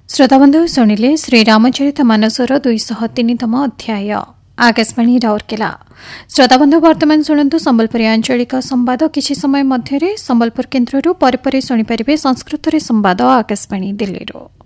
श्रोताबंधु शुणिले श्रीरामचरित मानसर 203तम अध्याय। आकाशवाणी राउरकेला। श्रोताबंधु वर्तमान शुणु संबलपुरी आंचलिक संवाद। किछि समय मध्यरे संबलपुर केन्द्ररू परे शुणिपारे संस्कृत संवाद आकाशवाणी दिल्ली।